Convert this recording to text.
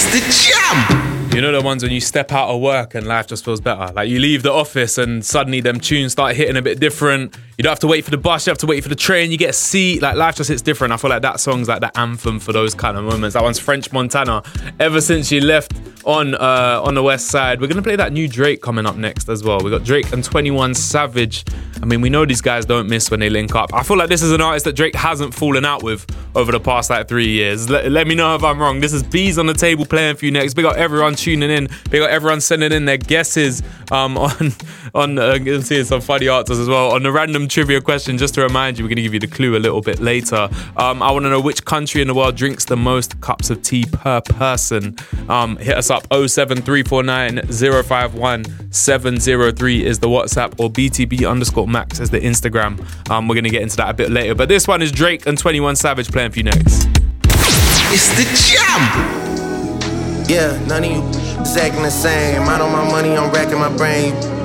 It's the jam. You know the ones when you step out of work and life just feels better? Like you leave the office and suddenly them tunes start hitting a bit different. You don't have to wait for the bus, you have to wait for the train, you get a seat. Like life just hits different. I feel like that song's like the anthem for those kind of moments. That one's French Montana. Ever since you left on the west side. We're going to play that new Drake coming up next as well. We got Drake and 21 Savage. I mean, we know these guys don't miss when they link up. I feel like this is an artist that Drake hasn't fallen out with over the past 3 years. Let me know if I'm wrong. This is Bees on the Table playing for you next. Big up everyone tuning in. Big up everyone sending in their guesses on seeing some funny answers as well. On the random trivia question, just to remind you, we're going to give you the clue a little bit later. I want to know which country in the world drinks the most cups of tea per person. Hit us up. 07349 051 703 is the WhatsApp, or BTB_Max is the Instagram. We're going to get into that a bit later. But this one is Drake and 21 Savage playing for you next. It's the jam. Yeah, none of you is acting the same. I know my money, I'm racking my brain.